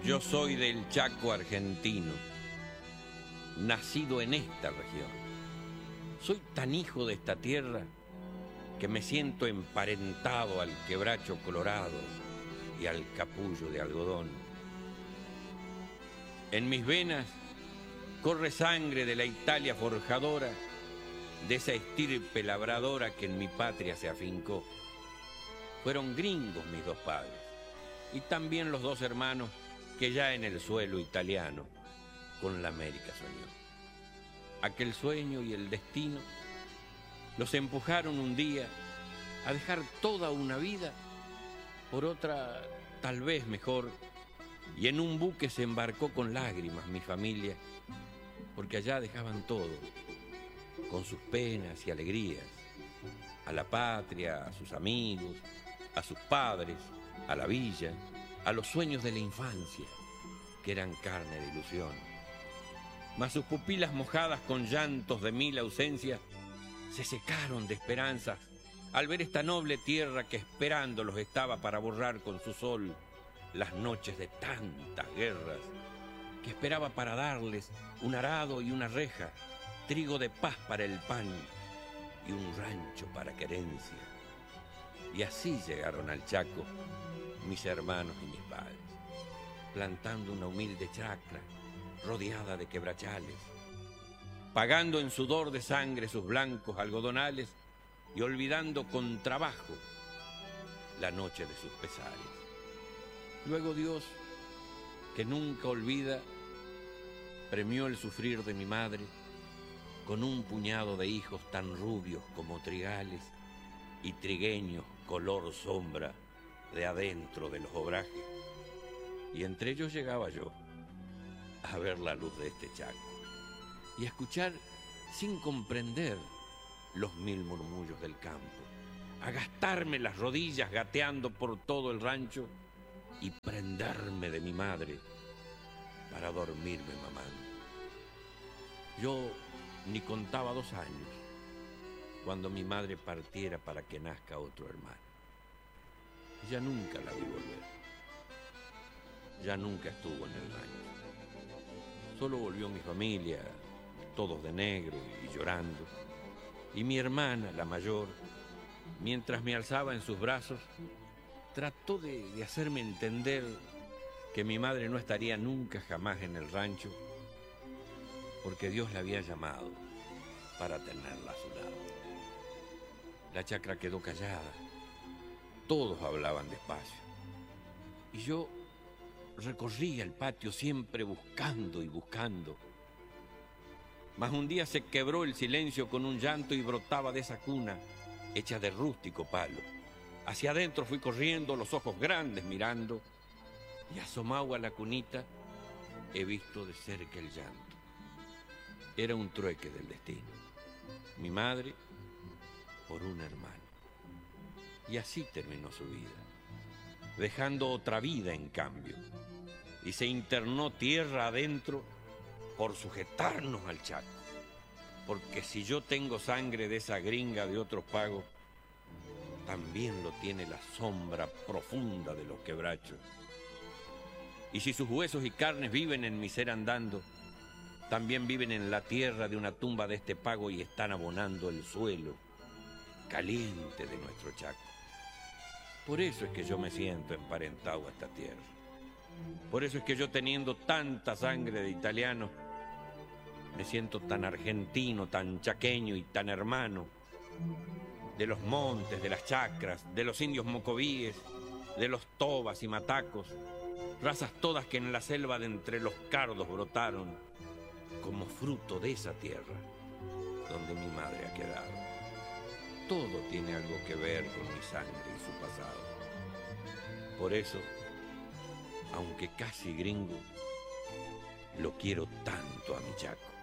Yo soy del Chaco argentino, nacido en esta región. Soy tan hijo de esta tierra que me siento emparentado al quebracho colorado y al capullo de algodón. En mis venas corre sangre de la Italia forjadora, de esa estirpe labradora que en mi patria se afincó. Fueron gringos mis dos padres, y también los dos hermanos que ya en el suelo italiano con la América soñó. Aquel sueño y el destino los empujaron un día a dejar toda una vida por otra tal vez mejor, y en un buque se embarcó con lágrimas mi familia, porque allá dejaban todo, con sus penas y alegrías, a la patria, a sus amigos, a sus padres, a la villa, a los sueños de la infancia, que eran carne de ilusión. Mas sus pupilas mojadas con llantos de mil ausencias se secaron de esperanzas al ver esta noble tierra que esperándolos estaba para borrar con su sol las noches de tantas guerras, que esperaba para darles un arado y una reja, trigo de paz para el pan y un rancho para querencia. Y así llegaron al Chaco mis hermanos y mis padres, plantando una humilde chacra rodeada de quebrachales, pagando en sudor de sangre sus blancos algodonales y olvidando con trabajo la noche de sus pesares. Luego Dios, que nunca olvida, premió el sufrir de mi madre con un puñado de hijos tan rubios como trigales y trigueños color sombra de adentro de los obrajes. Y entre ellos llegaba yo a ver la luz de este Chaco y a escuchar sin comprender los mil murmullos del campo, a gastarme las rodillas gateando por todo el rancho y prenderme de mi madre para dormirme mamando. Yo ni contaba 2 años cuando mi madre partiera para que nazca otro hermano. Ya nunca la vi volver. Ya nunca estuvo en el rancho. Solo volvió mi familia, todos de negro y llorando. Y mi hermana, la mayor, mientras me alzaba en sus brazos, trató de hacerme entender que mi madre no estaría nunca jamás en el rancho, porque Dios la había llamado para tenerla a su lado. La chacra quedó callada. Todos hablaban despacio. Y yo recorría el patio siempre buscando y buscando. Mas un día se quebró el silencio con un llanto y brotaba de esa cuna, hecha de rústico palo. Hacia adentro fui corriendo, los ojos grandes mirando, y asomado a la cunita he visto de cerca el llanto. Era un trueque del destino. Mi madre por un hermano. Y así terminó su vida, dejando otra vida en cambio, y se internó tierra adentro por sujetarnos al Chaco, porque si yo tengo sangre de esa gringa de otros pagos, también lo tiene la sombra profunda de los quebrachos. Y si sus huesos y carnes viven en mi ser andando, también viven en la tierra de una tumba de este pago y están abonando el suelo caliente de nuestro Chaco. Por eso es que yo me siento emparentado a esta tierra. Por eso es que yo, teniendo tanta sangre de italiano, me siento tan argentino, tan chaqueño y tan hermano de los montes, de las chacras, de los indios mocovíes, de los tobas y matacos, razas todas que en la selva de entre los cardos brotaron como fruto de esa tierra donde mi madre ha quedado. Todo tiene algo que ver con mi sangre y su pasado. Por eso, aunque casi gringo, lo quiero tanto a mi Chaco.